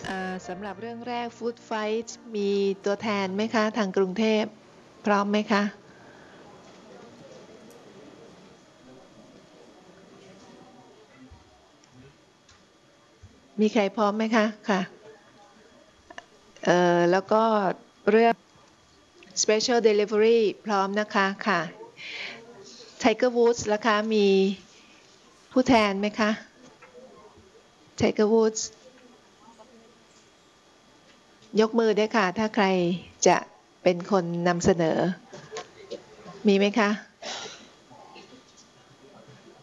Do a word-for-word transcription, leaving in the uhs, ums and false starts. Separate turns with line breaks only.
สำหรับเรื่องแรก Food Fight มีตัวแทนไหมคะทางกรุงเทพพร้อมไหมคะมีใครพร้อมไหมคะค่ะเอ่อแล้วก็เรื่อง Special Delivery พร้อมนะคะค่ะ Tiger Woods ล่ะคะมีผู้แทนไหมคะ Tiger Woods ยกมือด้วยค่ะถ้าใครจะเป็นคนนำเสนอมีไหมคะ